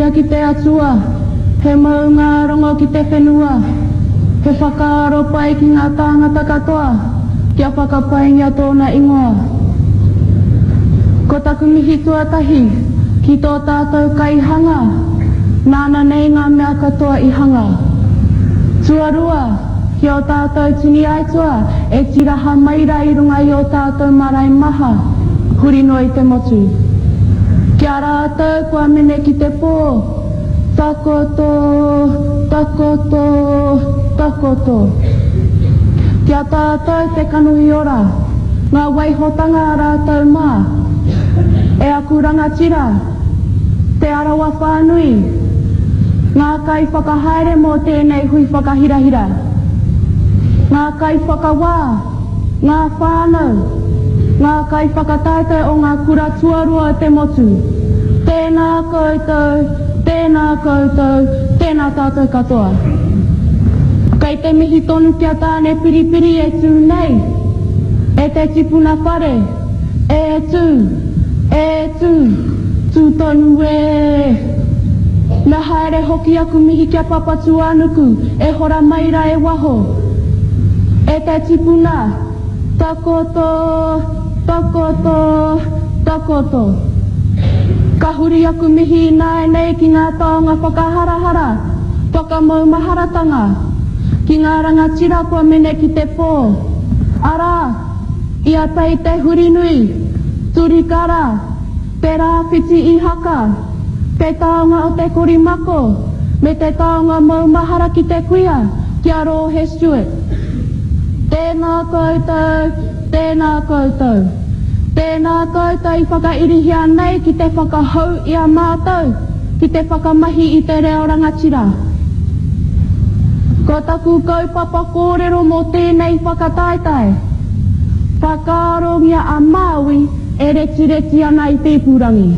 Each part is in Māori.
ki te atua, he maunga rongo ki te whenua, he whakaaro pai ki ngā tāngata katoa, kia whakapaingia tōna ingoa. Ko taku mihi tuatahi, ki tō tātou kai hanga, nāna nei ngā mea katoa i hanga. Tuarua, ki o tātou tini aitua, e tiraha maira i runga i o tātou marae maha, huri noi te motu. Kia rātou kua mene ki te pō, takoto, takoto, takoto. Kia tātou te kanuhi ora, ngā waihotanga rātou mā, e aku rangatira, te arawa whānui, ngā kai whakahaere mō tēnei hui whakahirahira, ngā kai whakawā, ngā whānau, ngā kai whakataite o ngā kura tuarua te motu, tēnā koutou, tēnā koutou, tēnā tātou katoa. Kei te mihi tonu kia tāne piripiri e tū nei, e te tipuna whare, e tū, tū tonu e. Me haere hoki aku mihi kia papatu anuku, e hora maira e waho. E te tipuna, takoto, takoto, takoto. Ka huri aku mihi nāe nei ki ngā taonga whakaharahara, whakamaumaharatanga, ki ngā rangatira kua mene ki te pō. Ara, ia tei te hurinui, turikara, te rāwhiti i haka, te taonga o te korimako, me te taonga maumahara ki te kuia, kia rō he Stuart. Tēnā koutou, tēnā koutou. Tēnā koutou i whakairihia nei ki te whakahau i a mātou, ki te whakamahi i te reo rangatira. Ko taku kaupapa kōrero mō tēnei whakataetae. Whakaarongia a Māui e reti ana i te purangi.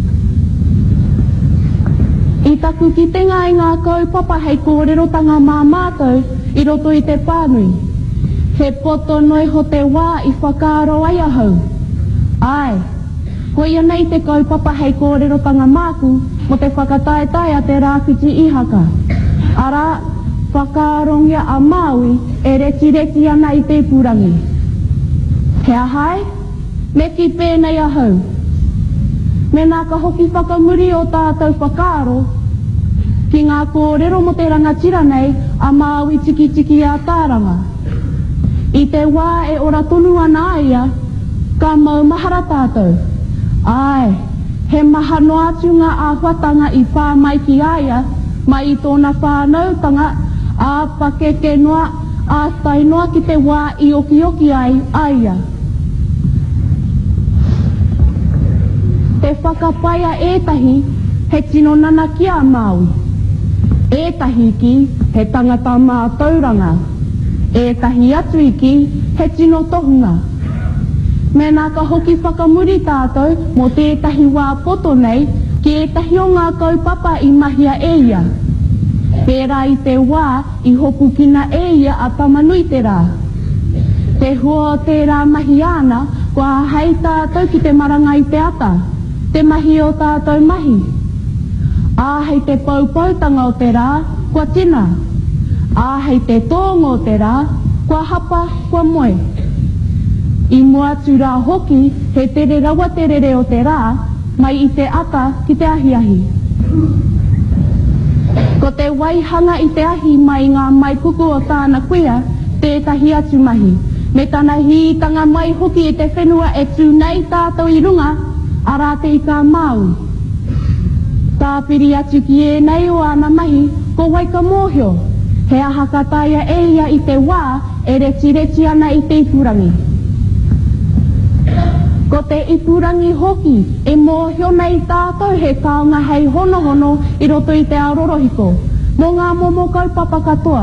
I taku ki te ngai ngā kaupapa hei kōrerotanga mā mātou i roto i te pānui. He poto noi ho te wā i whakaaro ai ahau. Ai, ko ia nei te kaupapa hei kōrerotanga māku mo te whakataetae a te rāwhiti i haka. Ara, whakaarongia a Māui e reti ana i te purangi. He ahai, me ki pēnei ahau. Me nā ka hoki whakamuri o tātou whakaaro, ki ngā kōrero mo te rangatira nei a Māui tiki a tāranga. I te wā e ora tonu ana ia, ka maumahara tātou. Ai, he maha no atu ngā āwhatanga i whā mai ki aia, mai i tōna whānautanga, a pakeke noa, a tai noa ki te wā i oki ai aia. Te whakapaia ētahi, he tino nana ki a Māui. Ētahi ki, he tangata mā tauranga. Ētahi atu iki, he tino tohunga. Me nā ka hoki whakamuri tātou, mo tētahi wā poto nei, ki ētahi o ngā kaupapa i mahia eia. Pērā i te wā, i hopu kina eia a tamanui te rā. Te hua o te rā mahi ana, kua hei tātou ki te maranga i te ata. Te mahi o tātou mahi. Āhei te paupautanga o te rā, kua tina. Āhei te tōngo o te rā, kua hapa, kua moe. I mua atu rā hoki, he tere rawa terere o te rā, mai i te ata ki te ahiahi. Ko te waihanga i te ahi mai ngā mai kuku o tāna kuia, tētahi atu mahi. Me tāna hītanga mai hoki i te whenua e tū nei tātou i runga, arā te i kā Māui. Tāpiri atu ki e nei o ana mahi, ko waika mōhio. He aha kataia eia i te wā, e reti ana i te ipurangi. Ko te ipurangi hoki, e mōhio nei tātou he kaunga hei hono i roto i te arorohiko, mō ngā momo kaupapa katoa.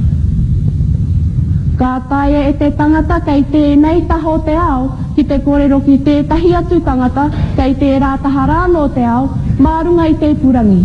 Ka taia e te tangata kei tēnei taho te ao, ki te kōrero ki tētahi atu tangata, kei te rātaha rāno te ao, mārunga i te purangi.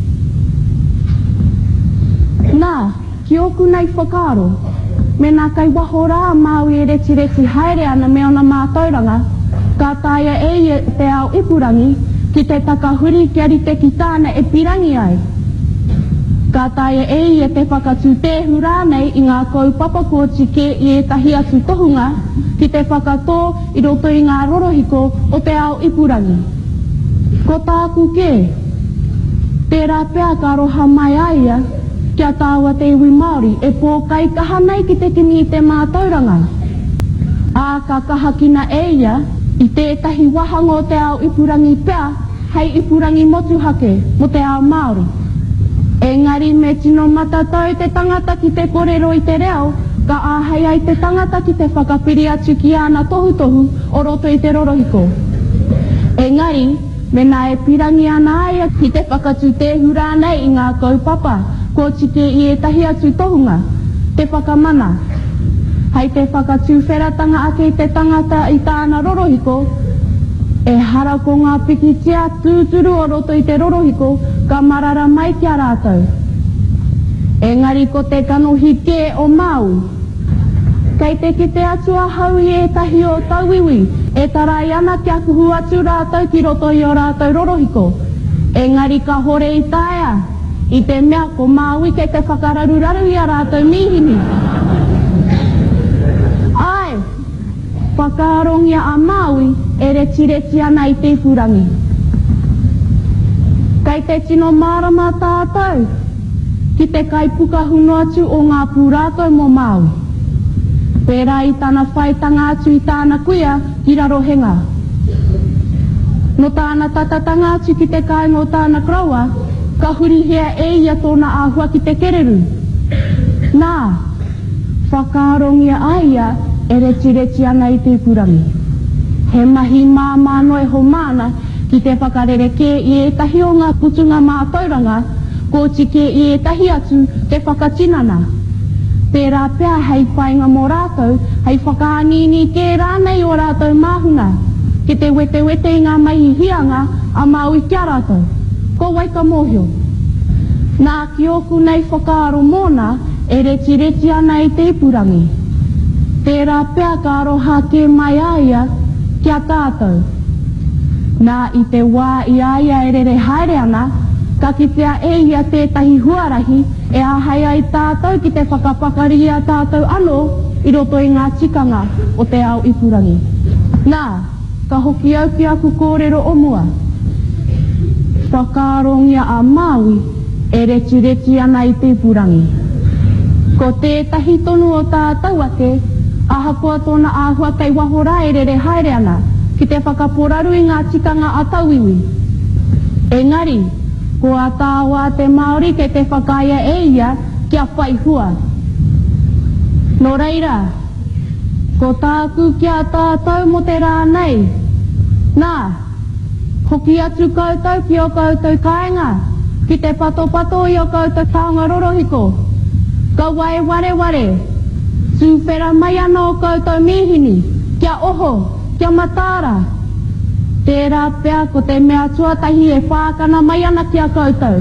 Nā, ki oku nei whakaaro, me nā kai waho rā Māui e reti haere ana me ona mātauranga, ka taia e te ao ipurangi, ki te takahuri kia rite ki tāna e pirangi ai. Ka taia e te whakatū tēhu rānei i ngā kaupapa ko tike i etahi atu tohunga ki te whakatō i roto i ngā rorohiko o te ao ipurangi. Ko tāku ke, tērā pēr ka roha mai aia kia tāua te iwi Māori e pōkai kaha nei ki te kimi i te mātauranga. Ā ka kaha kina eia i tētahi wahanga o te ao ipurangi pēr hei ipurangi motuhake mo te ao Māori. Engari me tino matatau te tangata ki te korero i te reo, ka āhei ai te tangata ki te whakapiri atu ki ana tohutohu o roto i te rorohiko. Engari, mena e pirangi ana aia ki te whakatū tēhu rānei i ngā kaupapa, ko tike i etahi atu tohunga, te whakamana. Hei te whakatū wheratanga ake i te tangata i tāna rorohiko, e hara ko ngā pikitia tūturu o roto i te rorohiko ka marara mai kia rātou. Engari ko te kanohi ke o Māui. Kei te ki te atu a hau i etahi o tauiwi, e tarai ana kia kuhu atu rātou ki roto i o rātou rorohiko. Engari ka hore i taia, i te mea ko Māui kei te whakararuraru i a rātou mihini. Ai, whakaarongia a Māui e reti ana i te ipurangi. Kei te tino marama tātou, ki te kaipuka hunu atu o ngā pūrātou mo Māui. Pērā i tāna whaitanga atu i tāna kuia ki rarohenga. No tāna tatatanga atu ki te kāinga o tāna kraua, ka hurihia e ia tōna āhua ki te kereru. Nā, whakaarongia aia e reti ana i te ipurangi. He mahi māmano e ho mana ki te whakarereke i etahi o ngā putunga mātauranga, ko tike i etahi atu te whakatinana. Pērā pēr hei whainga mō rātou, hei whakaanini kē rānei o rātou māhuna, ki te wete i ngā mahi hianga a Māui kia rātou. Ko waika mōhio. Nā ki oku nei whakaaro mōna e reti ana i te ipurangi. Tērā pēr ka aroha ke mai aia kia tātou. Nā i te wā i aia e rere haere ana, ka kitea e ia tētahi huarahi e ahai ai tātou ki te whakapakari a tātou anō i roto i ngā tikanga o te ao ipurangi. Nā, ka hoki au ki aku kōrero o mua. Whakaarongia a Māui e reti ana i te ipurangi. Ko tētahi tonu o tātou ake, ahakoa tōna āhua kei wahora e rere haere ana, ki te whakaporaru i ngā tikanga a tauiwi. Engari, ko a tāua te Māori kei te whakaia e ia kia whaihua. Nō reira, ko tāku kia tātou mo te rānei. Nā, hoki atu koutou ki o koutou kāinga, ki te pato i o koutou taonga rorohiko. Ka wae ware, tūwhera mai ana o koutou mihini, kia oho, kia matāra. Tērā pēr ko te mea tuatahi e whākana mai ana kia koutou.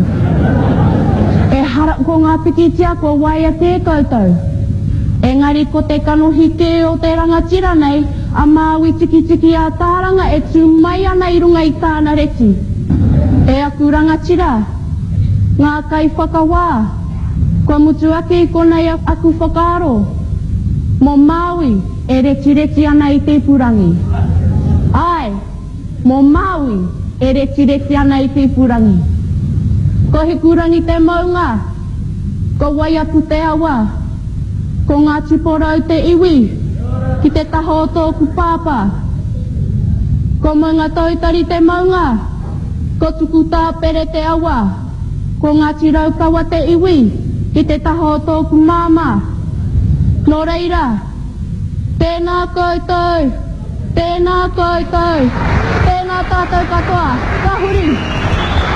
E hara ko ngā pikitia ko waia te koutou. Engari ko te kanohi ke o te rangatira nei, a Māui tiki a tāranga e tū mai ana i runga i tāna reti. E aku rangatira, ngā kai whakawā, kua mutu ake i konei aku whakaaro. Mo Māui e reti ana i te ipurangi. Ai, mo Māui e reti ana i te ipurangi. Ko he kurangi te maunga, ko wai atu te awa, ko ngā tiporau te iwi, ki te taho o tōku pāpā. Ko maunga tautari te maunga, ko tuku tāpere te awa, ko ngā tirau kawa te iwi, ki te taho o tōku māma. Nō reira, tēnā koutou, tēnā koutou, tēnā tātou katoa, ka huri.